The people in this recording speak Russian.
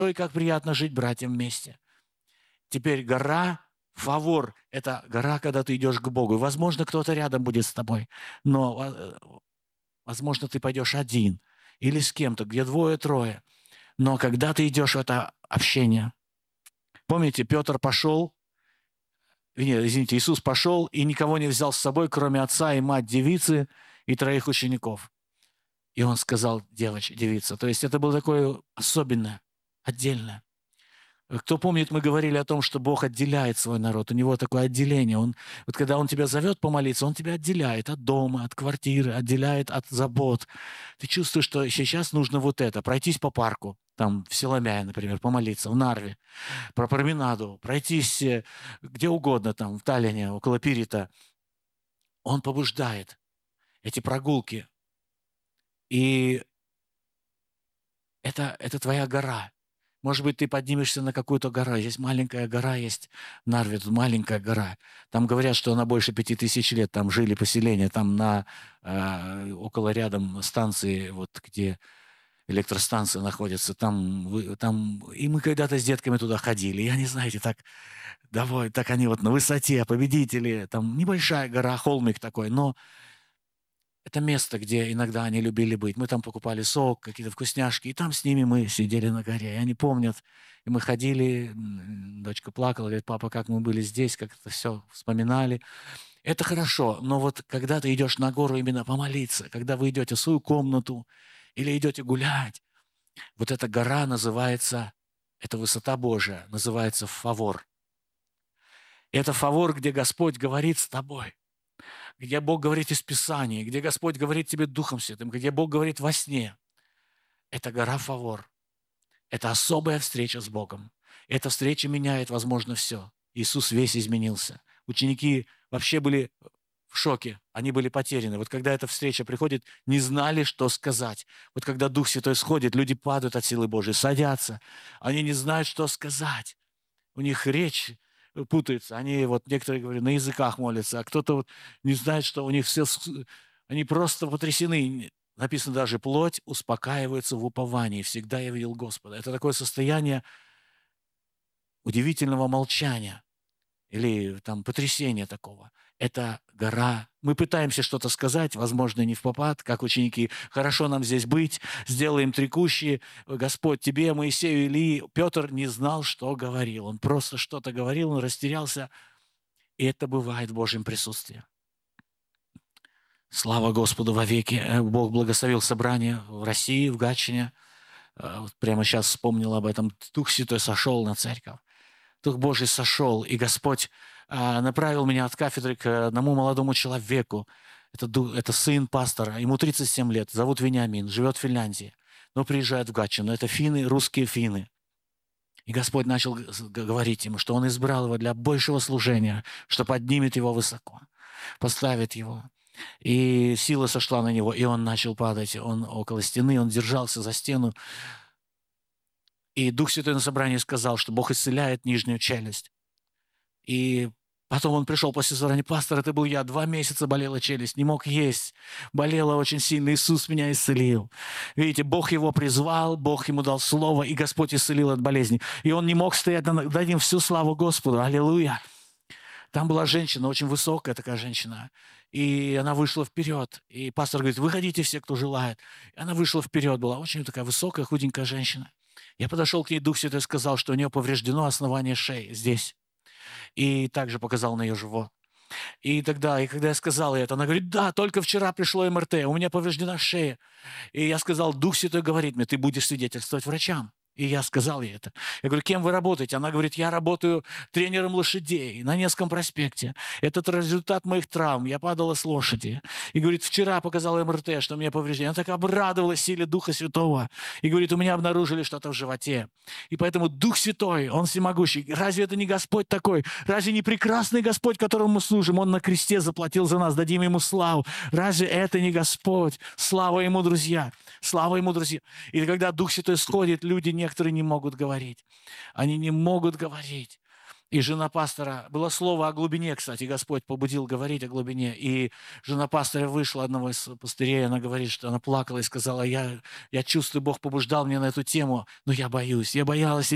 Ой, как приятно жить братьям вместе. Теперь гора Фавор– это гора, когда ты идешь к Богу. И, возможно, кто-то рядом будет с тобой, но, возможно, ты пойдешь один или с кем-то, где двое-трое. Но когда ты идешь в это общение, помните, Петр пошел, нет, извините, Иисус пошел и никого не взял с собой, кроме отца и мать девицы и троих учеников. И он сказал, девица. То есть это было такое особенное, отдельное. Кто помнит, мы говорили о том, что Бог отделяет свой народ. У него такое отделение. Вот когда Он тебя зовет помолиться, Он тебя отделяет от дома, от квартиры, отделяет от забот. Ты чувствуешь, что сейчас нужно вот это. Пройтись по парку, там в Силомяе, например, помолиться, в Нарве, про променаду, пройтись где угодно, там в Таллине, около Пирита. Он побуждает эти прогулки. И это твоя гора. Может быть, ты поднимешься на какую-то гору. Здесь маленькая гора есть, в Нарве, тут маленькая гора. Там говорят, что она больше 5000 лет, там жили поселения, там около рядом станции, вот где электростанция находится, и мы когда-то с детками туда ходили, и они, знаете, так они вот на высоте, победители, там небольшая гора, холмик такой, но это место, где иногда они любили быть. Мы там покупали сок, какие-то вкусняшки, и там с ними мы сидели на горе. И они помнят. И мы ходили, дочка плакала, говорит, папа, как мы были здесь, как это все вспоминали. Это хорошо, но вот когда ты идешь на гору именно помолиться, когда вы идете в свою комнату или идете гулять, вот эта гора называется, эта высота Божия называется Фавор. И это Фавор, где Господь говорит с тобой, где Бог говорит из Писания, где Господь говорит тебе Духом Святым, где Бог говорит во сне. Это гора Фавор. Это особая встреча с Богом. Эта встреча меняет, возможно, все. Иисус весь изменился. Ученики вообще были в шоке, они были потеряны. Вот когда эта встреча приходит, не знали, что сказать. Вот когда Дух Святой сходит, люди падают от силы Божьей, садятся. Они не знают, что сказать. У них речь путается. Они вот, некоторые говорят, на языках молятся, а кто-то вот не знает, что у них все... Они просто потрясены. Написано даже, плоть успокаивается в уповании. Всегда я видел Господа. Это такое состояние удивительного молчания или там потрясения такого. Это гора. Мы пытаемся что-то сказать, возможно, не впопад, как ученики. Хорошо нам здесь быть, сделаем три кущи. Господь, тебе, Моисею, Илии. Петр не знал, что говорил. Он просто что-то говорил, он растерялся. И это бывает в Божьем присутствии. Слава Господу вовеки. Бог благословил собрание в России, в Гатчине. Вот прямо сейчас вспомнил об этом. Дух Святой сошел на церковь. Дух Божий сошел, и Господь направил меня от кафедры к одному молодому человеку. Это сын пастора, ему 37 лет, зовут Вениамин, живет в Финляндии, но приезжает в Гатчину. Это финны, русские финны. И Господь начал говорить ему, что Он избрал его для большего служения, что поднимет его высоко, поставит его. И сила сошла на него, и он начал падать. Он около стены, он держался за стену. И Дух Святой на собрании сказал, что Бог исцеляет нижнюю челюсть. И потом он пришел после собрания: пастор, это был я, 2 месяца болела челюсть, не мог есть, болела очень сильно, Иисус меня исцелил. Видите, Бог его призвал, Бог ему дал слово, и Господь исцелил от болезни. И он не мог стоять, дадим всю славу Господу, аллилуйя. Там была женщина, очень высокая такая женщина, и она вышла вперед. И пастор говорит: выходите все, кто желает. И она вышла вперед, была очень такая высокая, худенькая женщина. Я подошел к ней, Дух Святой сказал, что у нее повреждено основание шеи здесь. И также показал на ее живот. И когда я сказал ей это, она говорит: да, только вчера пришло МРТ, у меня повреждена шея. И я сказал: Дух Святой говорит мне, ты будешь свидетельствовать врачам. И я сказал ей это. Я говорю: кем вы работаете? Она говорит: я работаю тренером лошадей на Невском проспекте. Это результат моих травм. Я падала с лошади. И говорит: вчера показала МРТ, что у меня повреждение. Она так обрадовалась силе Духа Святого. И говорит: у меня обнаружили что-то в животе. И поэтому Дух Святой, Он всемогущий. Разве это не Господь такой? Разве не прекрасный Господь, которому мы служим? Он на кресте заплатил за нас. Дадим Ему славу. Разве это не Господь? Слава Ему, друзья. Слава Ему, друзья. И когда Дух Святой сходит, люди некоторые не могут говорить. Они не могут говорить. И жена пастора, было слово о глубине, кстати, Господь побудил говорить о глубине. И жена пастора вышла, одного из пастырей, она говорит, что она плакала и сказала, я чувствую, Бог побуждал меня на эту тему, но я боюсь, я боялась